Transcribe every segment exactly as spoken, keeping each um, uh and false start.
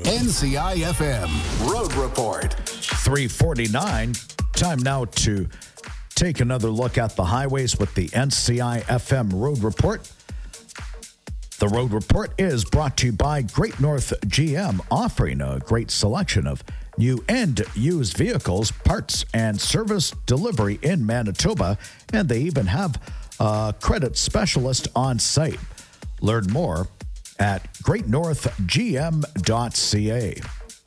N C I F M Road Report. three forty-nine. Time now to take another look at the highways with the N C I F M Road Report. The Road Report is brought to you by Great North G M, offering a great selection of new and used vehicles, parts, and service delivery in Manitoba, and they even have a credit specialist on site. Learn more at great north g m dot c a.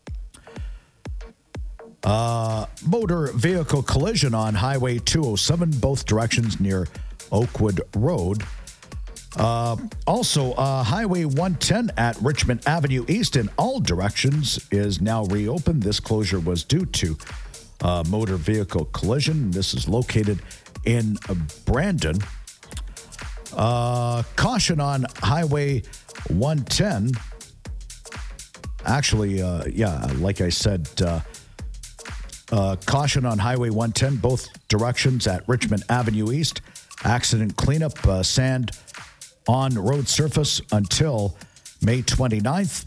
Uh, motor vehicle collision on Highway two oh seven, both directions near Oakwood Road. Uh, also, uh, Highway one ten at Richmond Avenue East in all directions is now reopened. This closure was due to uh, motor vehicle collision. This is located in uh, Brandon. Uh, caution on Highway one ten. Actually, uh, yeah, like I said, uh, uh, caution on Highway one ten, both directions at Richmond Avenue East. Accident cleanup, uh, sand on road surface until May twenty-ninth.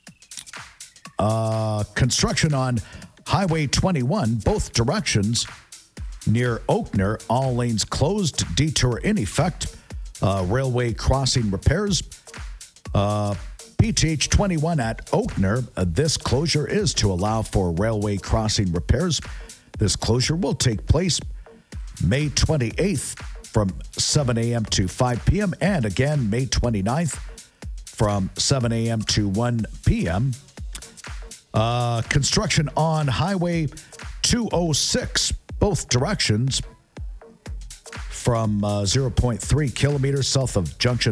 Uh, construction on Highway twenty-one, both directions near Oakner, all lanes closed, detour in effect. Uh, railway crossing repairs. Uh, P T H twenty-one at Oakner. Uh, this closure is to allow for railway crossing repairs. This closure will take place May twenty-eighth from seven a.m. to five p.m. and again May twenty-ninth from seven a.m. to one p.m. Uh, construction on Highway two oh six, both directions from uh, zero point three kilometers south of Junction